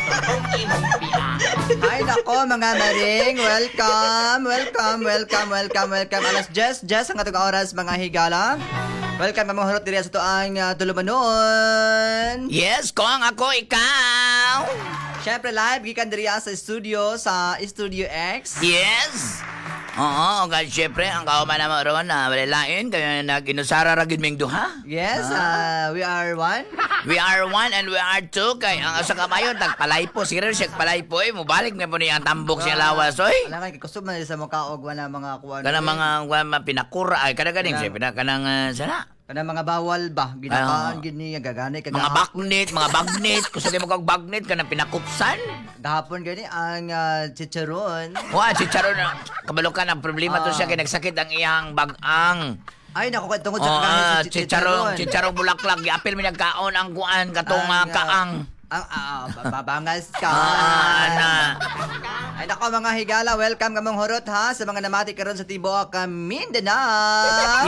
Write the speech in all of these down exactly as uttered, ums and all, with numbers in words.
Ay, nako, mga maring. Welcome, welcome, welcome, welcome, welcome. Alas Jess, Jess, ang atong oras, mga higala. Welcome, mga hurot diri sa ito ang uh, tulumanon. Yes, kung ako, ikaw. Siyempre, live, gikan diri sa studio, sa Studio X. Yes. Oo, kaya syempre, ang kauman naman ron na walilain, kaya nag-inusara ragid ming duha. Yes, uh, we are one. We are one and we are two, kay ang asa kamayon, tagpalaypo, siguro siya palaypo, eh, mubalik na po niya ang tambok siya lawas, oy. Alam nga, kusog man sa mukha og wala mga kuwan. Kanang mga, mga pinakura, ay, kada-ganing siya, pinakanang, uh, sana. Kanang mga bawal ba? Ginakaan, gini, gagani, kagahapon. Mga bagnit, mga bagnit, kung sa di mo kag bagnit, kanang pinakupsan. Gahapon gani, ang uh, chicharon. Wa, chicharon, kabalo ka, ang problema to siya, kaya nagsakit ang iyang bagang. Ay, naku, tungkol sa Oh, kagahapon ah, si chicharong, chicharong bulaklak. Giapil mo nagkaon ang kuan katong Ang, uh, ah, kaang. Ang, ah, babangas ka. Ah, na. Ay, nako, mga higala, welcome kamong hurot, ha, sa mga namati karon sa Tibuok, Mindanao.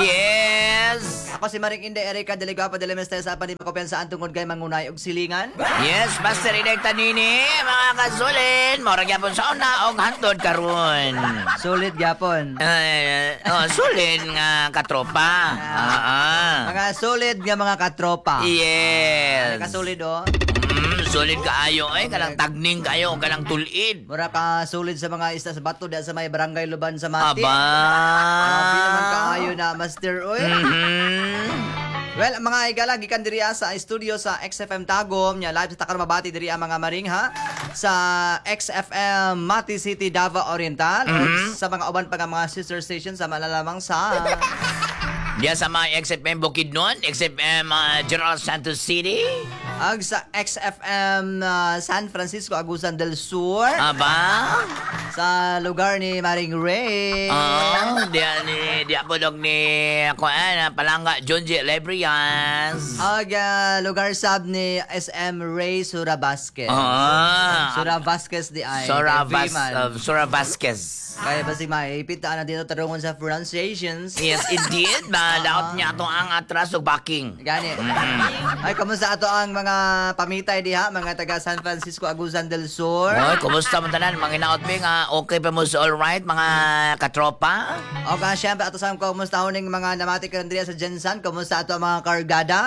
Yes. Ako si Maring Inday Erika Delegapa de la Mesta sa apan di makumpiyansaan tungod kay mangunay og silingan. Yes, Master Inay Tanini, mga kasulin. Mora gyapon sa una og hantod karon. Solid gyapon. Uh, oh, sulin nga katropa. Ah, ah. Mga solid nga mga katropa. Yes. Kasolid oh. Mm, solid kaayo ay kanang tagning kayo kanang tulid. Mura ka solid sa mga isda sa bato da sa may barangay Luban sa Mati. Aba. Grabe naman kaayo na master oy. Mhm. Well, mga igala, gikan diri sa studio sa X F M Tagum, nya live sa Takar Mabati diri ang mga maring ha sa X F M Mati City Davao Oriental Mhm. o sa mga uban pa nga mga sister stations sa malalamang sa Diya sa mga X F M Bukidnon, X F M uh, General Santos City. ag sa X F M uh, San Francisco Agusan del Sur Aba. sa lugar ni Maring Ray. Oh, diya ni diya po dog ni ako ana palangga Jonji Lebrians. Ag uh, lugar sab ni S M Ray Sura Vasquez. Ah. Sura Vasquez di ay. Sora kay Vas Viman. uh, Sora Vasquez. Kaya basi maipit na dito tarungon sa pronunciations. Yes, indeed. Madaot niya ito ang atras o backing. Gani. Ay, kamusta ato ang mga pamitay diha, mga taga San Francisco Agusan del Sur? Oy, kumusta mo tanan? Mga inaot mi nga okay pa mo sa all right, mga katropa? O ka, syempre, ato sa kumusta ho ning mga namati karon diha sa Jensan? Kumusta ato ang mga kargada?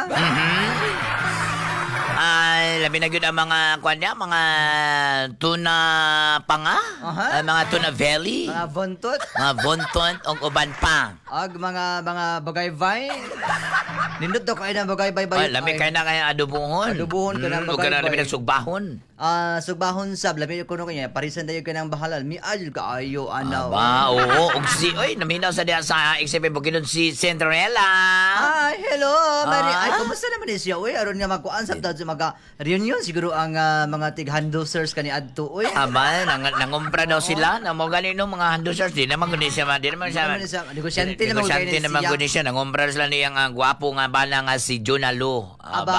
Ay, labi na yun ang mga, kwan niya, mga tuna panga, Aha. uh, mga tuna valley, Mga bontot? mga bonton, o uban pa. Ag mga mga bagay-bay? Nindot daw kayo ng bagay-bay-bay. Ay, labi kayo na kaya adubuhon. Adubuhon ka ng Mm, huwag ka na bagay-bay. labi nagsugbahon. Ah, sugbahon sab, labi ko no kanya, parisan dayo ka ng bahalal. Mi adil ka ayo, anaw. Aba, oo. Og si, oy, naminaw sa diya sa X F M Bukidnon si Cinderella. Ay, hello, Mari. Ah? Ay, kumusta naman ni siya? Uy, aron nga magkuan sa tawag sa mga reunion siguro ang ah, mga tig-handlosers kani adto. Uy. Aba, nang, nangumpra daw sila. Na mo ganino mga handusers. Di naman guni siya. Di naman siya. Di naman siya. Negosyante naman Negosyante guni naman siya. guni siya. Nangumpra sila niyang uh, gwapo nga bala nga si Jonalo. Aba,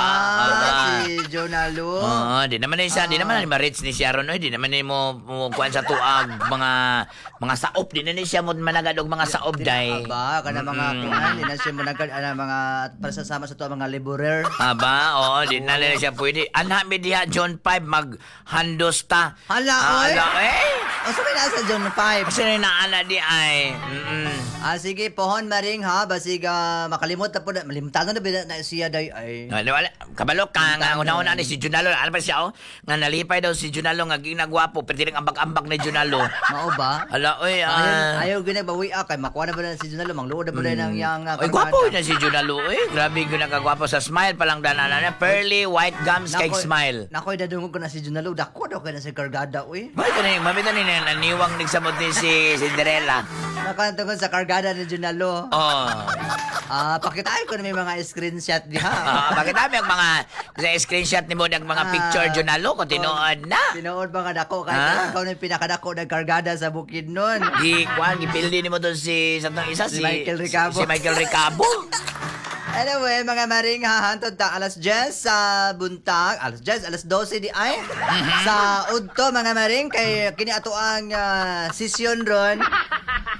si Jonalo. Oo, di naman na siya, di naman na ma-reach ni siya ron, oy. Di naman ni mo mo kuan sa tuag mga mga saop, di na ni siya mo managad og mga saop day. Aba, kana mga Mm. kuan, di na siya munagad ana mga para sa sama sa to mga laborer. Aba, oo, di na nila siya pwede. Anha mi diha John five mag handosta. Hala, oy. Hala, eh. O sa may nasa John five. Kasi na ana di ay. Mm. Ah, sige, pohon maring ha, basig ah, makalimot na po na, malimtagan na ba na siya day ay. Wala, wala. Kabalo ka nga una-una ni si Junalo. Ano ba siya, oh? Nga nalipay daw si Junalo nga ginagwapo. Pero ang ambak-ambak ni Junalo. Mao ba? Ala, oy, Ayaw, ah. ayaw ginagbawi ah, kay makuha na ba na si Junalo, mangluod na ba na ng yang uh, Oy, gwapo na si Junalo, eh. Grabe yung nagkagwapo sa smile pa lang danana na. Pearly white gums kay smile. Nakoy dadungog ko na si Junalo, dako daw kay na si Kargada, uy. Bakit ka na mamita ni naniwang nagsamot ni si Cinderella. Nakantungod sa Kargada ni Junalo. Oh. Ah, pakitaan ko na may mga screenshot diha. Ah, bakit dami ang mga sa screenshot ni mo ng mga Ah. picture Junalo kung tinuod na. Tinuod ba nga dako kay Ah? ikaw na yung pinakadako ng Kargada sa bukid nun. Di, kwan, gipildi ni mo doon si, sa tong isa, Si si, Michael Ricabo. Si, si Michael Ricabo. Anyway, mga maring hahantod ta alas diyes sa buntag, alas diyes, alas dose di ay sa udto mga maring kay kini ato ang uh, session ron.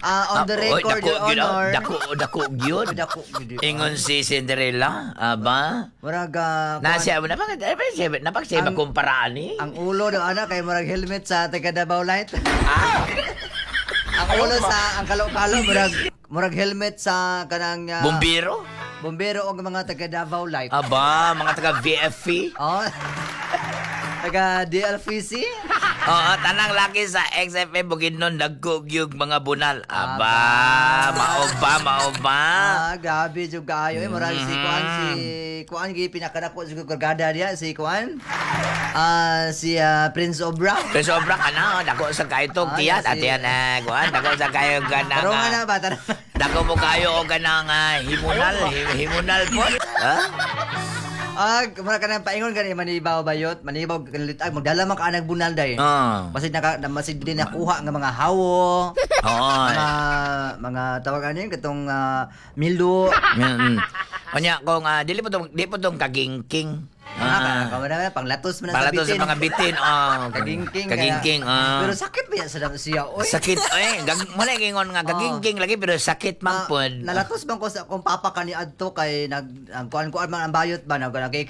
Ah, on the Ah, oy, record, dako, Your gyud, ah. Honor. Dako, dako, gyud. Dako, gyud. Ingon si Cinderella, aba. Murag, ah, Nasya mo, napag, napag, napag, siya Ang- makumparaan ni. ang ulo ng anak kay murag helmet sa taga Davao Light. Ah, ang ulo sa ang kalo-kalo murag murag helmet sa kanang ah, bumbiro? bombero o mga taga Davao Light. Aba, mga taga V F P? Oh. Taga D L P C? Oo, tanang laki sa X F M Bukidnon nagkugyug mga bunal. Aba, maoba, maoba. Ah, grabe jud kaayo eh murag si Kuan si Kuan gi pinakadako sa kargada diya si Kuan. Ah, si ah, Prince Obra. Pero sobra ka na, oh. Dako sa kayo tong Ah, tiyat, si- at yan na, kuhan, dako sa kayo ganang, Pero nga na ah, ba tanong. dako mo kayo o ganang ah, himunal, hi- himunal po. Ha? Ah, mura ka nang paingon gani manibaw bayot, manibaw kanilitag magdala man ka anag bunal day. Oo. Masid naka na masid din nakuha nga mga hawo. Oo. mga mga tawag ano yun katong ah, milo. Mm. Kanya kung ah, dili po tong di po tong kagingking. Ah, Ah. kamera panglatos man Para to sa mga bitin, oh. kagingking. Kagingking, kaya- ah. Pero sakit ba yan sa siya oy? Sakit, eh, gag, muna gingon nga, kagingking lagi, pero sakit man Ah, po. nalatos bang ko sa kung papa kani adto kay nag ang kuan kuan man ang bayot ba nag nag